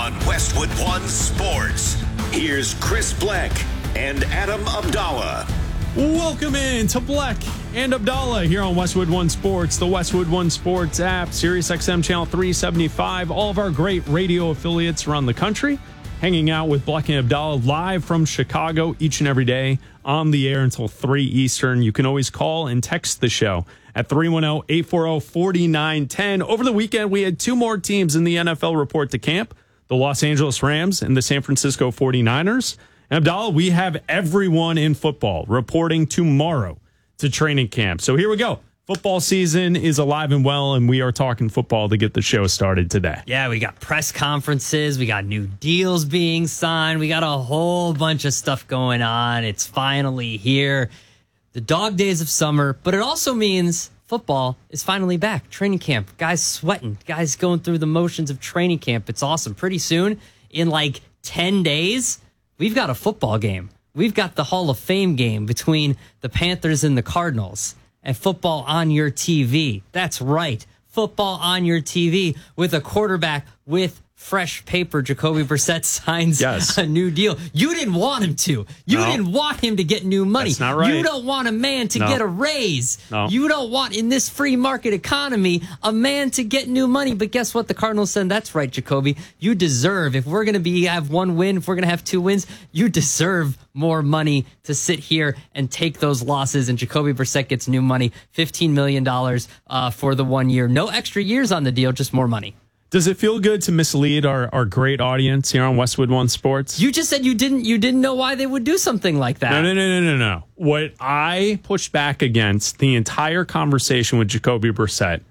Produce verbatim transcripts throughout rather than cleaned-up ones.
on Westwood One Sports. Here's Chris Bleck and Adam Abdallah. Welcome in to Bleck and Abdallah here on Westwood One Sports, the Westwood One Sports app, Sirius X M channel three seventy-five, all of our great radio affiliates around the country. Hanging out with Bleck and Abdallah live from Chicago each and every day on the air until three Eastern. You can always call and text the show at three one zero, eight four zero, four nine one zero. Over the weekend, we had two more teams in the N F L report to camp, the Los Angeles Rams and the San Francisco forty-niners. And Abdallah, we have everyone in football reporting tomorrow to training camp. So here we go. Football season is alive and well, and we are talking football to get the show started today. Yeah, we got press conferences. We got new deals being signed. We got a whole bunch of stuff going on. It's finally here. The dog days of summer, but it also means football is finally back. Training camp. Guys sweating. Guys going through the motions of training camp. It's awesome. Pretty soon, in like ten days, we've got a football game. We've got the Hall of Fame game between the Panthers and the Cardinals. And football on your T V. That's right. Football on your T V with a quarterback with fresh paper. Jacoby Brissett signs yes. a new deal. You didn't want him to. You no. didn't want him to get new money. That's not right. You don't want a man to no. get a raise. No. You don't want, in this free market economy, a man to get new money. But guess what? The Cardinals said, that's right, Jacoby. You deserve, if we're going to be have one win, if we're going to have two wins, you deserve more money to sit here and take those losses. And Jacoby Brissett gets new money, fifteen million dollars uh, for the one year. No extra years on the deal, just more money. Does it feel good to mislead our, our great audience here on Westwood One Sports? You just said you didn't you didn't know why they would do something like that. No, no, no, no, no, no. What I pushed back against the entire conversation with Jacoby Brissett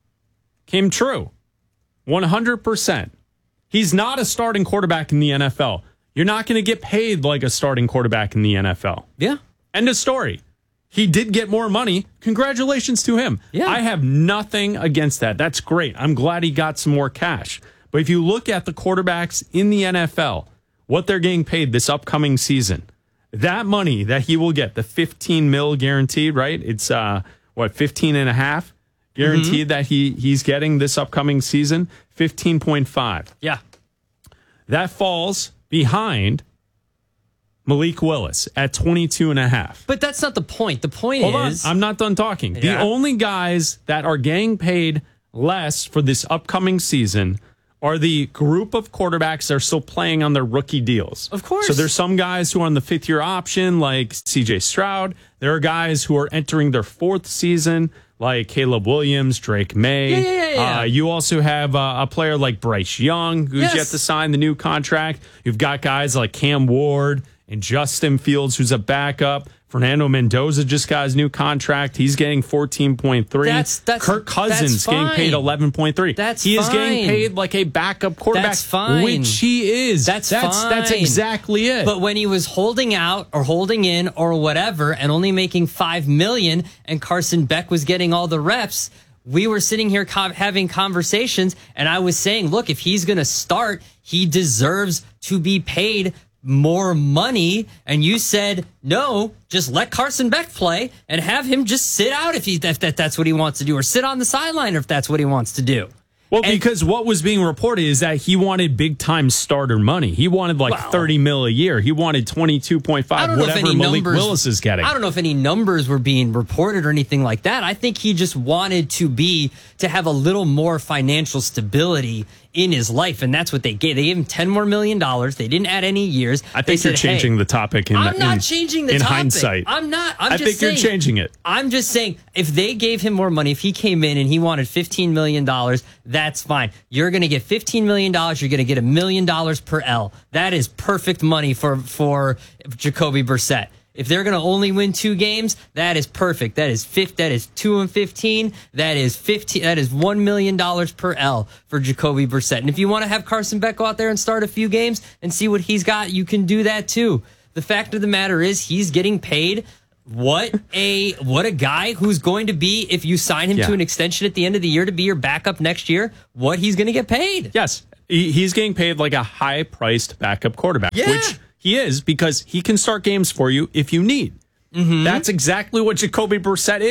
came true. one hundred percent. He's not a starting quarterback in the N F L. You're not going to get paid like a starting quarterback in the N F L. Yeah. End of story. He did get more money. Congratulations to him. Yeah. I have nothing against that. That's great. I'm glad he got some more cash. But if you look at the quarterbacks in the N F L, what they're getting paid this upcoming season, that money that he will get, the fifteen mil guaranteed, right? It's uh, what, fifteen and a half guaranteed mm-hmm. that he he's getting this upcoming season, fifteen point five. Yeah. That falls behind Malik Willis at twenty-two and a half. But that's not the point. The point Hold is... on. I'm not done talking. Yeah. The only guys that are getting paid less for this upcoming season are the group of quarterbacks that are still playing on their rookie deals. Of course. So there's some guys who are on the fifth year option, like C J Stroud. There are guys who are entering their fourth season, like Caleb Williams, Drake May. Yeah, yeah, yeah, yeah. Uh, you also have uh, a player like Bryce Young, who's yes. yet to sign the new contract. You've got guys like Cam Ward and Justin Fields, who's a backup. Fernando Mendoza just got his new contract. He's getting fourteen point three. That's, that's, Kirk Cousins that's getting paid eleven point three. That's he is fine. getting paid like a backup quarterback. That's fine. Which he is. That's, that's fine. That's exactly it. But when he was holding out or holding in or whatever and only making five million dollars and Carson Beck was getting all the reps, we were sitting here co- having conversations and I was saying, look, if he's going to start, he deserves to be paid more money. And you said, no, just let Carson Beck play and have him just sit out if he if that, that's what he wants to do, or sit on the sideline if that's what he wants to do. Well, and, because what was being reported is that he wanted big-time starter money. He wanted like well, thirty mil a year. He wanted twenty-two point five, whatever Malik numbers, Willis is getting. I don't know if any numbers were being reported or anything like that. I think he just wanted to be, to have a little more financial stability in his life, and that's what they gave. They gave him ten more million dollars. They didn't add any years. I think they you're said, changing hey, the topic in I'm not in, changing the in topic. hindsight. I'm not. I'm I just think saying, you're changing it. I'm just saying, if they gave him more money, if he came in and he wanted fifteen million dollars, that's fine. You're going to get fifteen million dollars. You're going to get a million dollars per L. That is perfect money for, for Jacoby Brissett. If they're going to only win two games, that is perfect. That is fifth. That is two and fifteen. That is fifteen. That is one million dollars per L for Jacoby Brissett. And if you want to have Carson Beck go out there and start a few games and see what he's got, you can do that too. The fact of the matter is, he's getting paid what a what a guy who's going to be, if you sign him yeah. to an extension at the end of the year to be your backup next year, what he's going to get paid. Yes, he, he's getting paid like a high-priced backup quarterback, Yeah. which he is, because he can start games for you if you need. Mm-hmm. That's exactly what Jacoby Brissett is,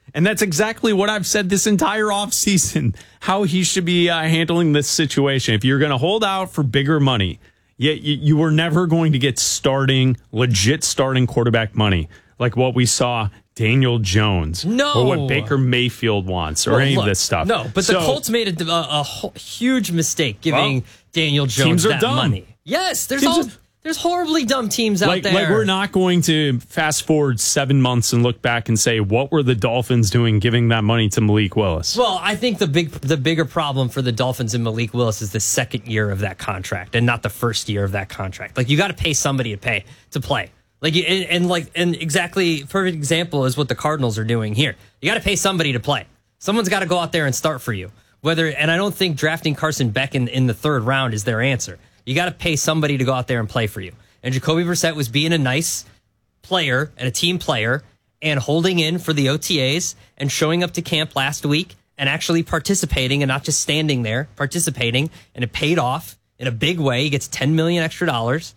And that's exactly what I've said this entire offseason, how he should be uh, handling this situation. If you're going to hold out for bigger money, yet you, you were never going to get starting, legit starting quarterback money, like what we saw Daniel Jones, no, or what Baker Mayfield wants, or well, any look, of this stuff. No, but so, the Colts made a, a, a huge mistake giving well, Daniel Jones that dumb. money. Yes, there's teams all... Are, There's horribly dumb teams out like, there. Like, we're not going to fast forward seven months and look back and say, what were the Dolphins doing giving that money to Malik Willis? Well, I think the big, the bigger problem for the Dolphins and Malik Willis is the second year of that contract and not the first year of that contract. Like, you got to pay somebody to pay to play. Like, and, and like, and exactly, perfect example is what the Cardinals are doing here. You got to pay somebody to play. Someone's got to go out there and start for you. Whether, and I don't think drafting Carson Beck in, in the third round is their answer. You got to pay somebody to go out there and play for you. And Jacoby Brissett was being a nice player and a team player and holding in for the O T As and showing up to camp last week and actually participating and not just standing there, participating. And it paid off in a big way. He gets ten million dollars extra dollars.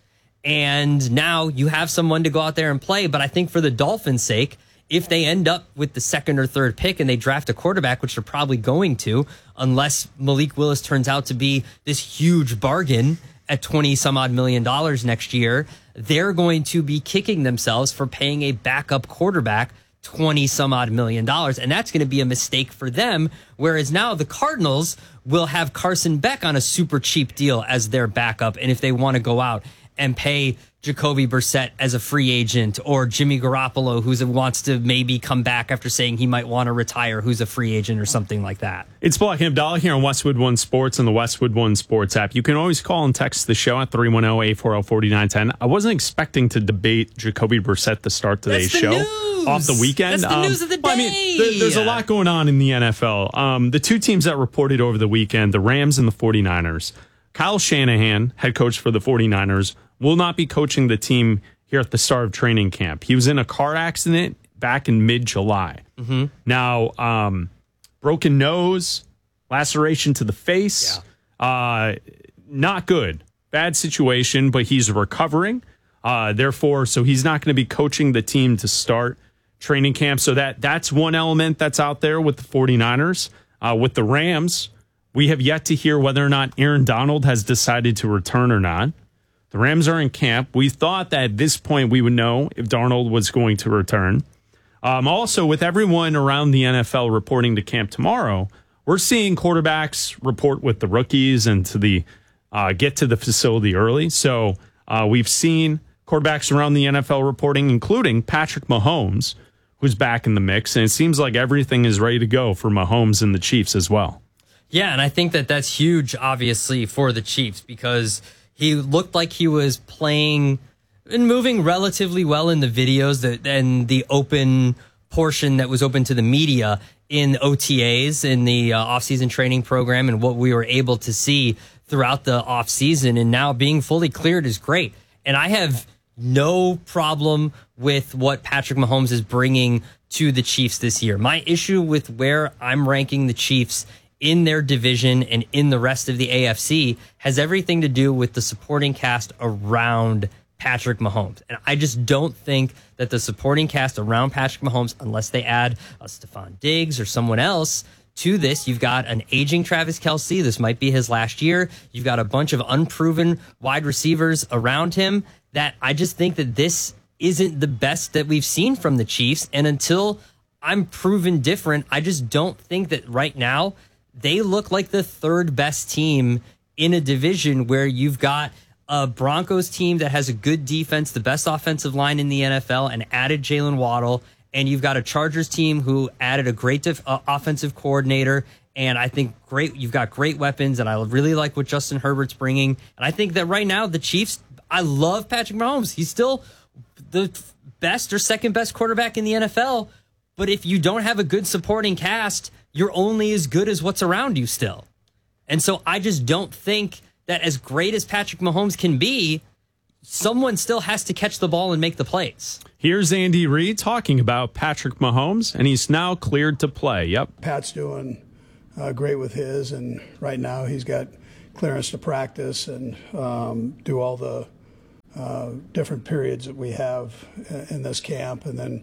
And now you have someone to go out there and play. But I think for the Dolphins' sake, if they end up with the second or third pick and they draft a quarterback, which they're probably going to, unless Malik Willis turns out to be this huge bargain at twenty some odd million dollars next year, they're going to be kicking themselves for paying a backup quarterback twenty some odd million dollars. And that's going to be a mistake for them. Whereas now the Cardinals will have Carson Beck on a super cheap deal as their backup. And if they want to go out and pay Jacoby Brissett as a free agent, or Jimmy Garoppolo, who wants to maybe come back after saying he might want to retire, who's a free agent or something like that. It's Black and Abdallah here on Westwood One Sports and the Westwood One Sports app. You can always call and text the show at three one zero, eight four zero, four nine one zero. I wasn't expecting to debate Jacoby Brissett to start today's show news. off the weekend. That's the um, news of the day. Well, I mean, th- there's a lot going on in the N F L. Um, the two teams that reported over the weekend, the Rams and the forty-niners. Kyle Shanahan, head coach for the forty-niners, will not be coaching the team here at the start of training camp. He was in a car accident back in mid-July. Mm-hmm. Now, um, broken nose, laceration to the face, yeah. uh, not good. Bad situation, but he's recovering. Uh, therefore, so he's not going to be coaching the team to start training camp. So that that's one element that's out there with the forty-niners. Uh, with the Rams, we have yet to hear whether or not Aaron Donald has decided to return or not. The Rams are in camp. We thought that at this point we would know if Darnold was going to return. Um, also, with everyone around the N F L reporting to camp tomorrow, we're seeing quarterbacks report with the rookies and to the uh, get to the facility early. So uh, we've seen quarterbacks around the N F L reporting, including Patrick Mahomes, who's back in the mix. And it seems like everything is ready to go for Mahomes and the Chiefs as well. Yeah, and I think that that's huge, obviously, for the Chiefs, because he looked like he was playing and moving relatively well in the videos that and the open portion that was open to the media in O T As in the uh, offseason training program, and what we were able to see throughout the offseason. And now being fully cleared is great. And I have no problem with what Patrick Mahomes is bringing to the Chiefs this year. My issue with where I'm ranking the Chiefs in their division and in the rest of the A F C has everything to do with the supporting cast around Patrick Mahomes. And I just don't think that the supporting cast around Patrick Mahomes, unless they add a Stephon Diggs or someone else to this, you've got an aging Travis Kelce. This might be his last year. You've got a bunch of unproven wide receivers around him that I just think that this isn't the best that we've seen from the Chiefs. And until I'm proven different, I just don't think that right now they look like the third best team in a division where you've got a Broncos team that has a good defense, the best offensive line in the N F L, and added Jalen Waddle. And you've got a Chargers team who added a great def- uh, offensive coordinator. And I think great. You've got great weapons, and I really like what Justin Herbert's bringing. And I think that right now the Chiefs, I love Patrick Mahomes. He's still the best or second best quarterback in the N F L. But if you don't have a good supporting cast, you're only as good as what's around you still. And so I just don't think that as great as Patrick Mahomes can be, someone still has to catch the ball and make the plays. Here's Andy Reid talking about Patrick Mahomes, and he's now cleared to play. Yep. Pat's doing uh, great with his, and right now he's got clearance to practice and um, do all the uh, different periods that we have in this camp. And then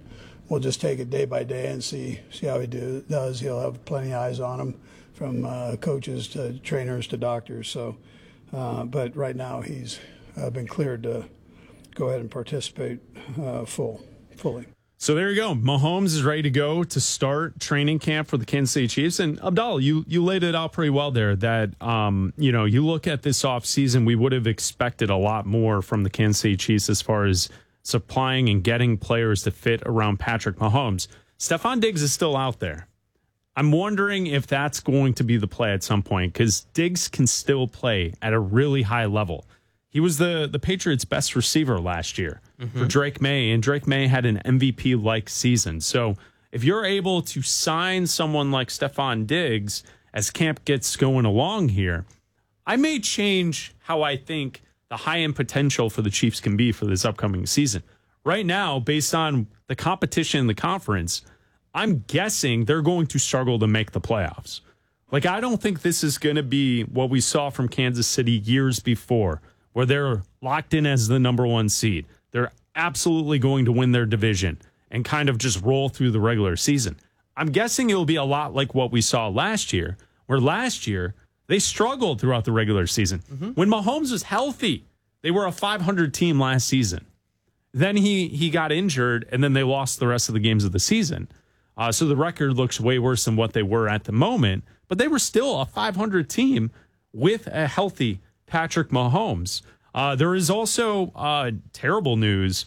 we'll just take it day by day and see see how he do, does. He'll have plenty of eyes on him, from uh, coaches to trainers to doctors. So, uh, but right now he's uh, been cleared to go ahead and participate uh, full, fully. So there you go. Mahomes is ready to go to start training camp for the Kansas City Chiefs. And Abdallah, you you laid it out pretty well there that, um, you know, you look at this offseason, we would have expected a lot more from the Kansas City Chiefs as far as supplying and getting players to fit around Patrick Mahomes. Stephon Diggs is still out there. I'm wondering if that's going to be the play at some point, because Diggs can still play at a really high level. He was the, the Patriots' best receiver last year mm-hmm. for Drake May, and Drake May had an M V P-like season. So if you're able to sign someone like Stephon Diggs as camp gets going along here, I may change how I think the high-end potential for the Chiefs can be for this upcoming season. Right now, based on the competition in the conference, I'm guessing they're going to struggle to make the playoffs. Like, I don't think this is going to be what we saw from Kansas City years before, where they're locked in as the number one seed. They're absolutely going to win their division and kind of just roll through the regular season. I'm guessing it'll be a lot like what we saw last year, where last year they struggled throughout the regular season. Mm-hmm. When Mahomes was healthy, they were a five hundred team last season. Then he he got injured, and then they lost the rest of the games of the season. Uh, so the record looks way worse than what they were at the moment, but they were still a five hundred team with a healthy Patrick Mahomes. Uh, there is also uh, terrible news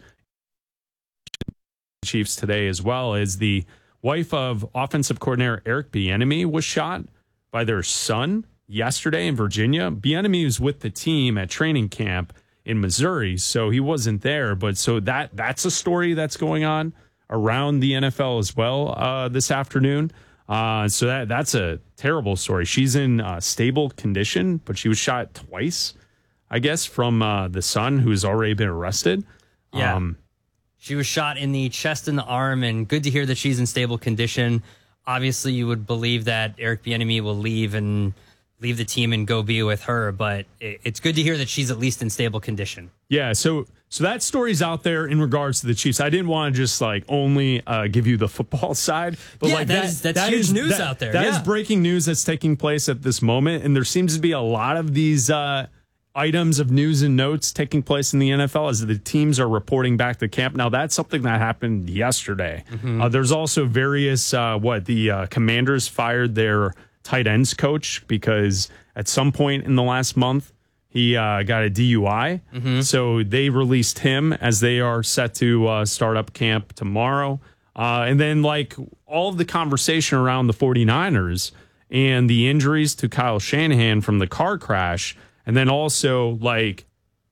Chiefs today, as well as the wife of offensive coordinator Eric Bieniemy was shot by their son yesterday in Virginia. Bieniemy was with the team at training camp in Missouri, so he wasn't there. But so that that's a story that's going on around the N F L as well uh, this afternoon. Uh, so that that's a terrible story. She's in uh, stable condition, but she was shot twice, I guess, from uh, the son who's already been arrested. Yeah. Um, she was shot in the chest and the arm, and good to hear that she's in stable condition. Obviously, you would believe that Eric Bieniemy will leave and leave the team and go be with her, but it, it's good to hear that she's at least in stable condition. Yeah, so so that story's out there in regards to the Chiefs. I didn't want to just like only uh, give you the football side, but yeah, like that that, is, that's that huge is, news that, out there. That yeah. is breaking news that's taking place at this moment, and there seems to be a lot of these uh, items of news and notes taking place in the N F L as the teams are reporting back to camp. Now, that's something that happened yesterday. Mm-hmm. Uh, there's also various uh, what the uh, Commanders fired their tight ends coach because at some point in the last month, he uh, got a D U I. Mm-hmm. So they released him as they are set to uh, start up camp tomorrow. Uh, and then, like, all of the conversation around the 49ers and the injuries to Kyle Shanahan from the car crash. And then also, like,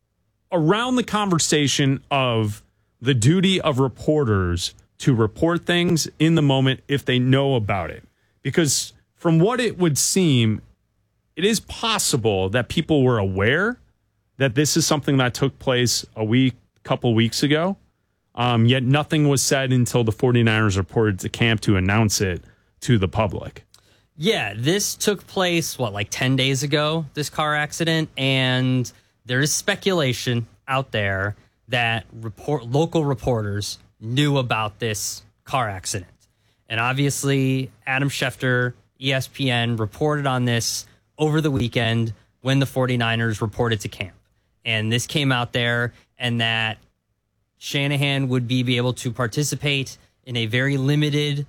around the conversation of the duty of reporters to report things in the moment if they know about it. Because from what it would seem, it is possible that people were aware that this is something that took place a week, couple weeks ago, um, yet nothing was said until the 49ers reported to camp to announce it to the public. Yeah, this took place, what, like ten days ago, this car accident, and there is speculation out there that report local reporters knew about this car accident. And obviously, Adam Schefter, E S P N, reported on this over the weekend when the 49ers reported to camp. And this came out there, and that Shanahan would be, be able to participate in a very limited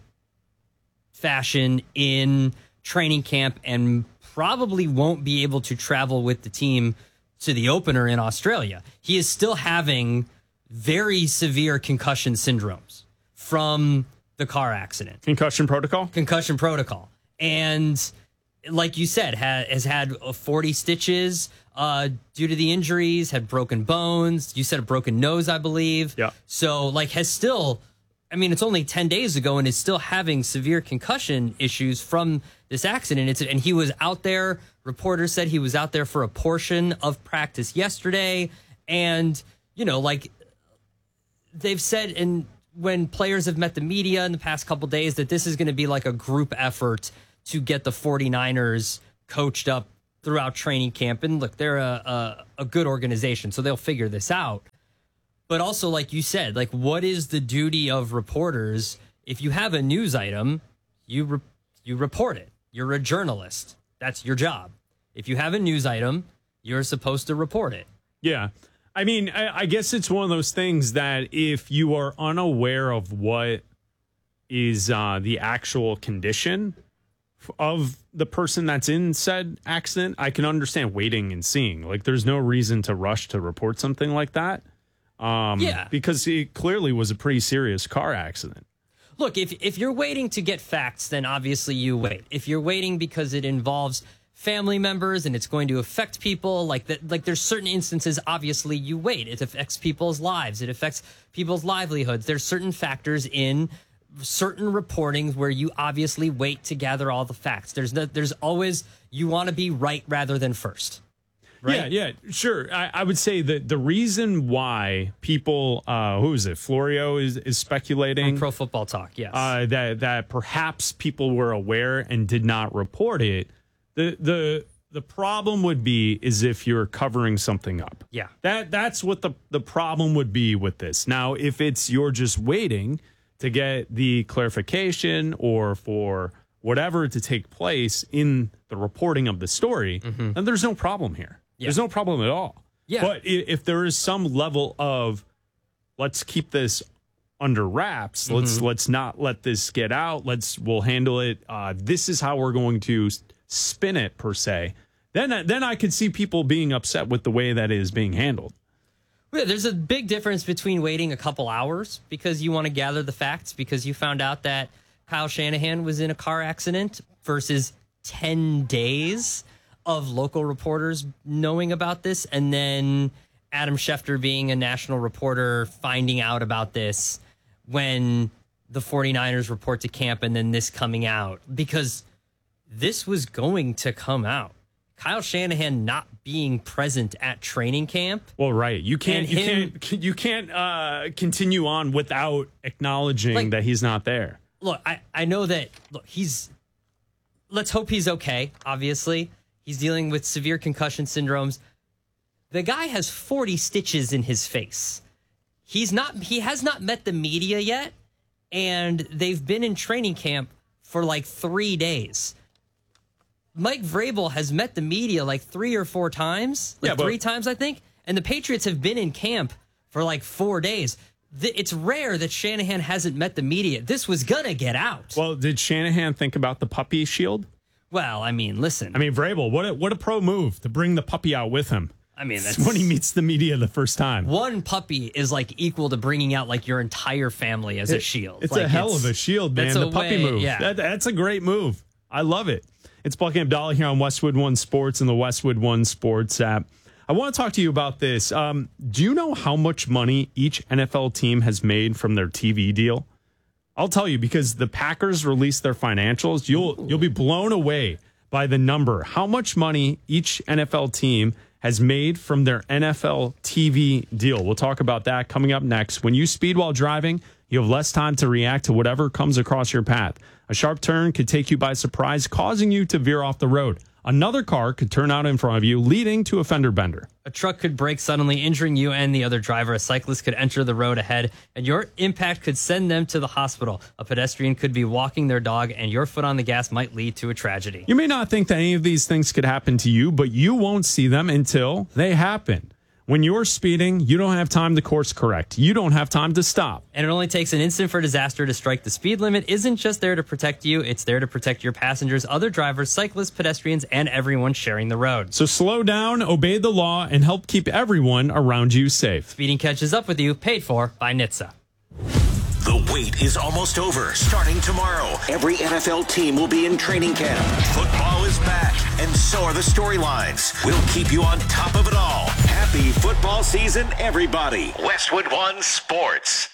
fashion in training camp and probably won't be able to travel with the team to the opener in Australia. He is still having very severe concussion syndromes from the car accident. Concussion protocol? Concussion protocol. And like you said, ha- has had forty stitches uh, due to the injuries, had broken bones. You said a broken nose, I believe. Yeah. So, like, has still... I mean, it's only ten days ago and is still having severe concussion issues from this accident. It's, and he was out there. Reporters said he was out there for a portion of practice yesterday. And, you know, like they've said, and when players have met the media in the past couple days, that this is going to be like a group effort to get the 49ers coached up throughout training camp. And look, they're a, a, a good organization, so they'll figure this out. But also, like you said, like what is the duty of reporters? If you have a news item, you re- you report it. You're a journalist. That's your job. If you have a news item, you're supposed to report it. Yeah. I mean, I, I guess it's one of those things that if you are unaware of what is uh, the actual condition of the person that's in said accident, I can understand waiting and seeing. Like, there's no reason to rush to report something like that. Um, yeah. Because it clearly was a pretty serious car accident. Look, if if you're waiting to get facts, then obviously you wait. If you're waiting because it involves family members and it's going to affect people, like that, like there's certain instances, obviously you wait. It affects people's lives. It affects people's livelihoods. There's certain factors in certain reporting where you obviously wait to gather all the facts. There's no, there's always, you want to be right rather than first. Right? Yeah, yeah, sure. I, I would say that the reason why people, uh, who is it, Florio is, is speculating. On Pro Football Talk, yes. Uh, that, that perhaps people were aware and did not report it. The, the, the problem would be is if you're covering something up. Yeah. That, that's what the, the problem would be with this. Now, if it's you're just waiting to get the clarification or for whatever to take place in the reporting of the story, mm-hmm. then there's no problem here. Yeah. There's no problem at all. Yeah. But if there is some level of let's keep this under wraps, mm-hmm. let's let's not let this get out. Let's we'll handle it. Uh, this is how we're going to spin it per se. Then then I could see people being upset with the way that it is being handled. Yeah, there's a big difference between waiting a couple hours because you want to gather the facts because you found out that Kyle Shanahan was in a car accident versus ten days of local reporters knowing about this, and then Adam Schefter being a national reporter finding out about this when the 49ers report to camp and then this coming out, because this was going to come out. Kyle Shanahan not being present at training camp. Well, right. You can't you him, can't you can't uh, continue on without acknowledging like, that he's not there. Look, I, I know that look, he's let's hope he's okay, obviously. He's dealing with severe concussion syndromes. The guy has forty stitches in his face. He's not he has not met the media yet, and they've been in training camp for like three days. Mike Vrabel has met the media like three or four times, like yeah, but- three times, I think. And the Patriots have been in camp for like four days. It's rare that Shanahan hasn't met the media. This was going to get out. Well, did Shanahan think about the puppy shield? Well, I mean, listen. I mean, Vrabel, what a, what a pro move to bring the puppy out with him. I mean, that's when he meets the media the first time. One puppy is like equal to bringing out like your entire family as it, a shield. It's like, a hell it's, of a shield, man. The puppy way, move. Yeah. That, that's a great move. I love it. It's Buck and Abdallah here on Westwood One Sports and the Westwood One Sports app. I want to talk to you about this. Um, do you know how much money each N F L team has made from their T V deal? I'll tell you, because the Packers released their financials. You'll Ooh. you'll be blown away by the number. How much money each N F L team has made from their N F L T V deal. We'll talk about that coming up next. When you speed while driving, you have less time to react to whatever comes across your path. A sharp turn could take you by surprise, causing you to veer off the road. Another car could turn out in front of you, leading to a fender bender. A truck could brake suddenly, injuring you and the other driver. A cyclist could enter the road ahead, and your impact could send them to the hospital. A pedestrian could be walking their dog, and your foot on the gas might lead to a tragedy. You may not think that any of these things could happen to you, but you won't see them until they happen. When you're speeding, you don't have time to course correct. You don't have time to stop. And it only takes an instant for disaster to strike. The speed limit isn't just there to protect you. It's there to protect your passengers, other drivers, cyclists, pedestrians, and everyone sharing the road. So slow down, obey the law, and help keep everyone around you safe. Speeding catches up with you. Paid for by N H T S A. The wait is almost over. Starting tomorrow, every N F L team will be in training camp. Football is back, and so are the storylines. We'll keep you on top of it all. Happy football season, everybody. Westwood One Sports.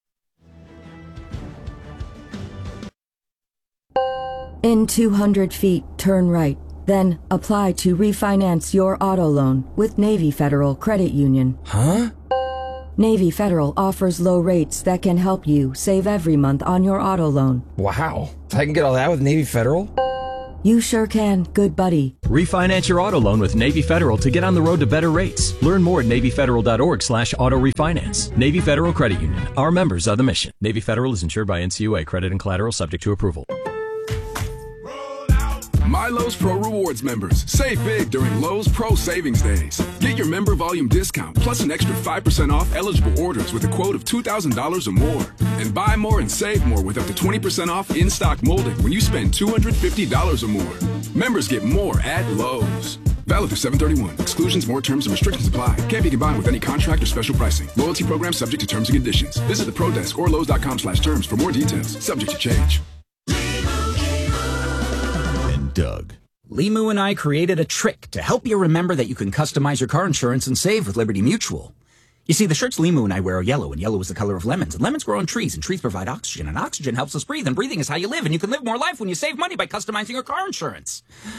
In two hundred feet, turn right. Then, apply to refinance your auto loan with Navy Federal Credit Union. Huh? Navy Federal offers low rates that can help you save every month on your auto loan. Wow. So I can get all that with Navy Federal? You sure can, good buddy. Refinance your auto loan with Navy Federal to get on the road to better rates. Learn more at NavyFederal.org slash auto refinance. Navy Federal Credit Union. Our members are the mission. Navy Federal is insured by N C U A. Credit and collateral subject to approval. My Lowe's Pro Rewards members, save big during Lowe's Pro Savings Days. Get your member volume discount plus an extra five percent off eligible orders with a quote of two thousand dollars or more. And buy more and save more with up to twenty percent off in-stock molding when you spend two hundred fifty dollars or more. Members get more at Lowe's. Valid through seven thirty-one. Exclusions, more terms, and restrictions apply. Can't be combined with any contract or special pricing. Loyalty program subject to terms and conditions. Visit the Pro Desk or Lowe's.com slash terms for more details. Subject to change. Doug. Limu and I created a trick to help you remember that you can customize your car insurance and save with Liberty Mutual. You see, the shirts Limu and I wear are yellow, and yellow is the color of lemons, and lemons grow on trees, and trees provide oxygen, and oxygen helps us breathe, and breathing is how you live, and you can live more life when you save money by customizing your car insurance.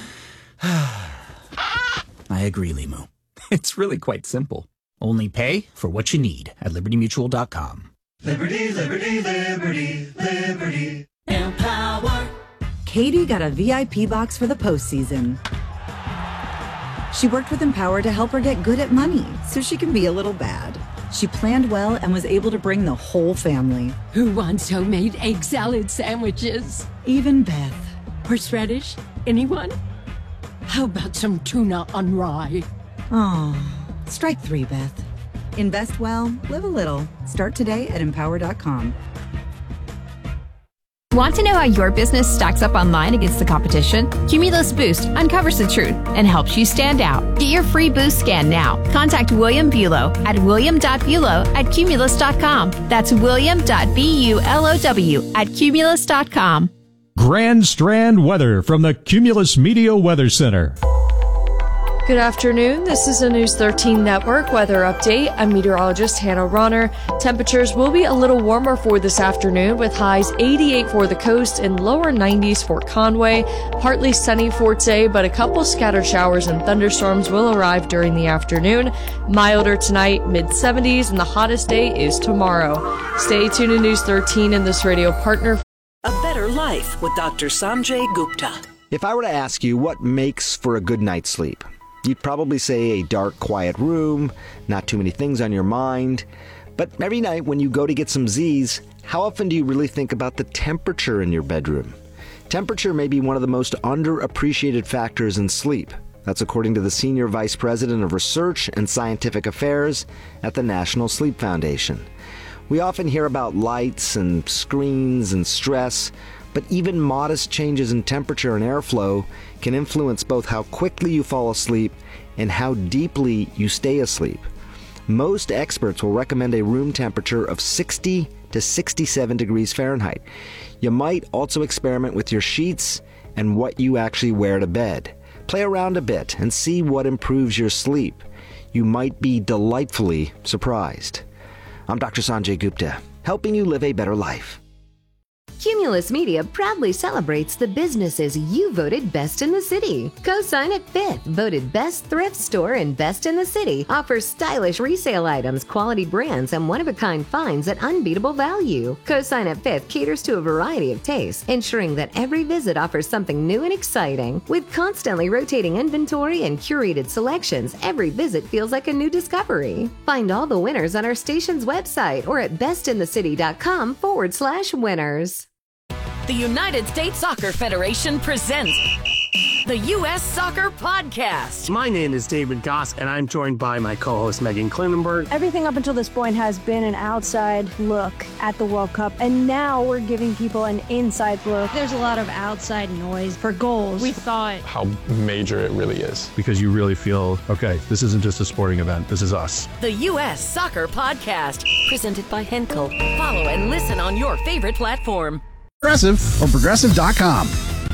I agree, Limu. It's really quite simple. Only pay for what you need at Liberty Mutual dot com. Liberty, Liberty, Liberty, Liberty. Empower. Katie got a V I P box for the postseason. She worked with Empower to help her get good at money so she can be a little bad. She planned well and was able to bring the whole family. Who wants homemade egg salad sandwiches? Even Beth. Horseradish? Anyone? How about some tuna on rye? Oh, strike three, Beth. Invest well, live a little. Start today at empower dot com. Want to know how your business stacks up online against the competition? Cumulus Boost uncovers the truth and helps you stand out. Get your free boost scan now. Contact William Bulow at william dot bulow at cumulus dot com. That's william dot bulow at cumulus dot com. Grand Strand weather from the Cumulus Media Weather Center. Good afternoon. This is a News thirteen Network weather update. I'm meteorologist Hannah Ronner. Temperatures will be a little warmer for this afternoon with highs eighty-eight for the coast and lower nineties for Conway. Partly sunny for today, but a couple scattered showers and thunderstorms will arrive during the afternoon. Milder tonight, mid seventies, and the hottest day is tomorrow. Stay tuned to News thirteen and this radio partner. A Better Life with Doctor Sanjay Gupta. If I were to ask you what makes for a good night's sleep, you'd probably say a dark, quiet room, not too many things on your mind. But every night when you go to get some Z's, how often do you really think about the temperature in your bedroom? Temperature may be one of the most underappreciated factors in sleep. That's according to the Senior Vice President of Research and Scientific Affairs at the National Sleep Foundation. We often hear about lights and screens and stress, but even modest changes in temperature and airflow can influence both how quickly you fall asleep and how deeply you stay asleep. Most experts will recommend a room temperature of sixty to sixty-seven degrees Fahrenheit. You might also experiment with your sheets and what you actually wear to bed. Play around a bit and see what improves your sleep. You might be delightfully surprised. I'm Doctor Sanjay Gupta, helping you live a better life. Cumulus Media proudly celebrates the businesses you voted best in the city. Cosign at Fifth, voted best thrift store and best in the city, offers stylish resale items, quality brands, and one-of-a-kind finds at unbeatable value. Cosign at Fifth caters to a variety of tastes, ensuring that every visit offers something new and exciting. With constantly rotating inventory and curated selections, every visit feels like a new discovery. Find all the winners on our station's website or at bestinthecity.com forward slash winners. The United States Soccer Federation presents the U S Soccer Podcast. My name is David Goss, and I'm joined by my co-host Megan Klinenberg. Everything up until this point has been an outside look at the World Cup, and now we're giving people an inside look. There's a lot of outside noise for goals. We thought how major it really is. Because you really feel, okay, this isn't just a sporting event, this is us. The U S Soccer Podcast, presented by Henkel. Follow and listen on your favorite platform. Progressive or progressive dot com.